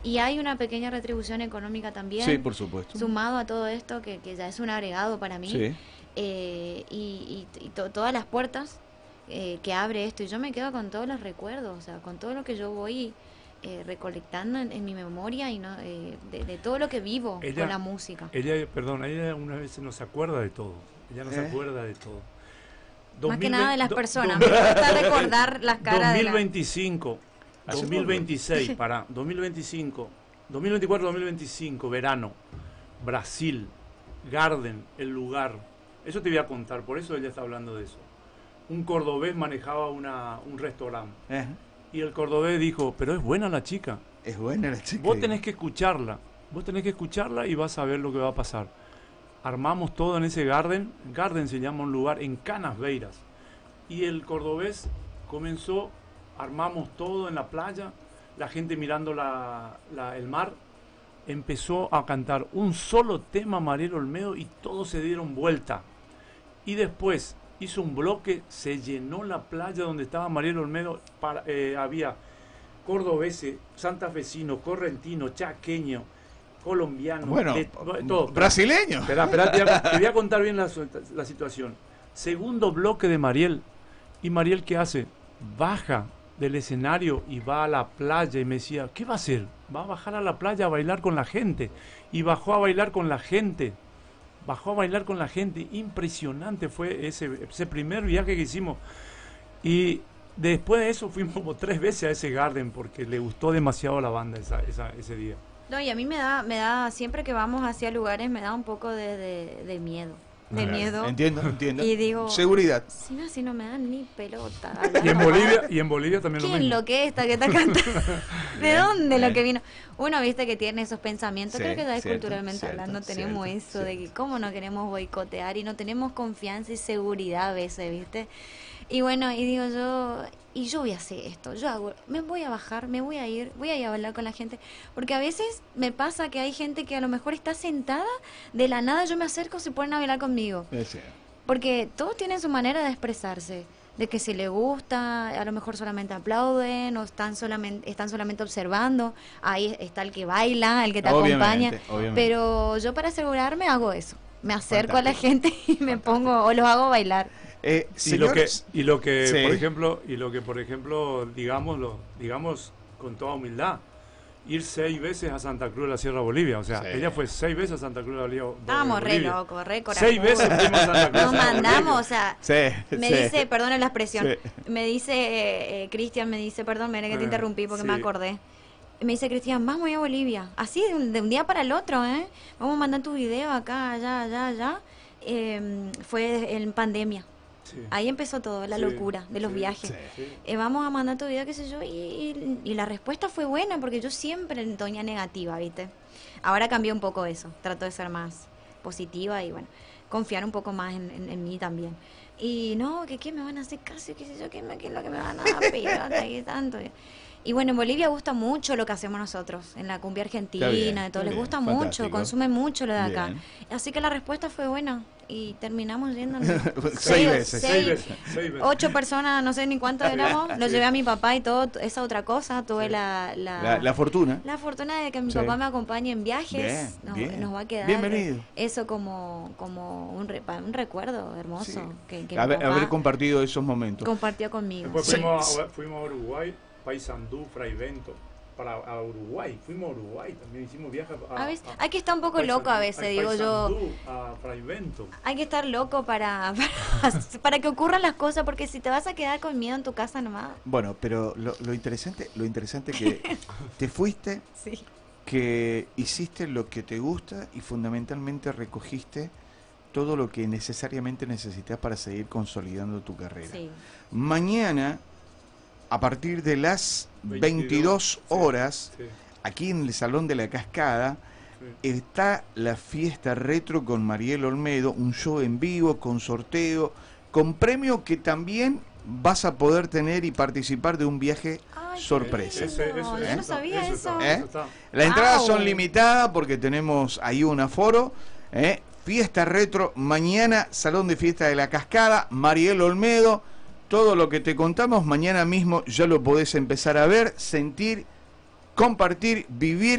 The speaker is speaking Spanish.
Y hay una pequeña retribución económica también. Sí, por supuesto. Sumado a todo esto, que ya es un agregado para mí. Sí. Todas las puertas que abre esto. Y yo me quedo con todos los recuerdos, o sea, con todo lo que yo voy recolectando en mi memoria y no de todo lo que vivo con la música. Ella una vez no se acuerda de todo. Ella no se acuerda de todo. Más que nada de las personas. Me gusta recordar las caras 2025, 2026, para 2025, 2024, 2025, verano, Brasil, Garden, el lugar. Eso te voy a contar, por eso ella está hablando de eso. Un cordobés manejaba un restaurante. Y el cordobés dijo, pero es buena la chica. Es buena la chica. Vos tenés que escucharla y vas a ver lo que va a pasar. Armamos todo en ese Garden se llama un lugar en Canasbeiras. Y el cordobés comenzó, armamos todo en la playa, la gente mirando el mar, empezó a cantar un solo tema Mariel Olmedo y todos se dieron vuelta. Y después hizo un bloque, se llenó la playa donde estaba Mariel Olmedo, había cordobeses, santafesinos, correntinos, chaqueños, colombianos, bueno, todo. Brasileños. Espera, te voy a contar bien la situación. Segundo bloque de Mariel, y Mariel, ¿qué hace? Baja del escenario y va a la playa y me decía, ¿qué va a hacer? Va a bajar a la playa a bailar con la gente. Y bajó a bailar con la gente. Impresionante fue ese primer viaje que hicimos. Y después de eso fuimos como 3 veces a ese Garden porque le gustó demasiado a la banda ese día. No, y a mí me da, siempre que vamos hacia lugares, me da un poco de miedo. Miedo. Entiendo. Y digo, seguridad. Si no me dan ni pelota. Y en Bolivia también lo mismo. ¿Quién lo que está cantando? ¿De dónde lo que vino? Uno, viste, que tiene esos pensamientos. Creo que ya es culturalmente hablando, tenemos eso de que cómo no queremos boicotear y no tenemos confianza y seguridad a veces, viste. Y bueno, y digo yo voy a hacer esto, me voy a bajar, me voy a ir a hablar con la gente, porque a veces me pasa que hay gente que a lo mejor está sentada, de la nada yo me acerco, se ponen a hablar conmigo, porque todos tienen su manera de expresarse, de que si le gusta, a lo mejor solamente aplauden o están solamente observando, ahí está el que baila, el que te acompaña, pero yo para asegurarme hago eso, me acerco a la gente y me pongo, o los hago bailar. Y lo que por ejemplo digamos con toda humildad, ir 6 veces a Santa Cruz de la Sierra Bolivia, o sea, ella fue 6 veces a Santa Cruz de la Bolivia. Estábamos re locos, re corajudos. 6 veces fuimos a Santa Cruz. Nos mandamos, o sea, me dice, perdona la expresión, me dice Cristian, perdón, mira que te interrumpí porque me acordé. Me dice Cristian, vamos a ir a Bolivia, así de un día para el otro, vamos a mandar tu video acá, allá. Fue en pandemia. Ahí empezó todo, la locura de los viajes. Vamos a mandar tu video, qué sé yo, y la respuesta fue buena, porque yo siempre en toña negativa, ¿viste? Ahora cambió un poco eso, trato de ser más positiva y bueno, confiar un poco más en mí también. Y no, que me van a hacer caso, qué sé yo, que es lo que me van a pedir, qué tanto. Y bueno, en Bolivia gusta mucho lo que hacemos nosotros, en la cumbia argentina, de todo, les gusta mucho, consumen mucho lo de acá. Bien. Así que la respuesta fue buena y terminamos yéndonos 6 veces. 8 personas, no sé ni cuántos éramos, lo llevé a mi papá y todo, esa otra cosa, tuve la fortuna. La fortuna de que mi papá me acompañe en viajes, nos va a quedar eso como un recuerdo hermoso. Que haber compartido esos momentos. Compartió conmigo. Después fuimos a Uruguay, Paysandú, Fraivento, a Uruguay, fuimos a Uruguay también, hicimos viajes hay que estar un poco loco a veces, digo yo. A Fraivento. Hay que estar loco para que ocurran las cosas, porque si te vas a quedar con miedo en tu casa nomás. Bueno, pero lo interesante que te fuiste, que hiciste lo que te gusta y fundamentalmente recogiste todo lo que necesariamente necesitas para seguir consolidando tu carrera. Mañana, a partir de las 22 horas, aquí en el Salón de la Cascada, está la fiesta retro con Mariel Olmedo, un show en vivo, con sorteo, con premio que también vas a poder tener y participar de un viaje sorpresa. Yo no sabía eso. Las entradas son limitadas porque tenemos ahí un aforo. Fiesta retro, mañana, Salón de Fiesta de la Cascada, Mariel Olmedo. Todo lo que te contamos mañana mismo ya lo podés empezar a ver, sentir, compartir, vivir.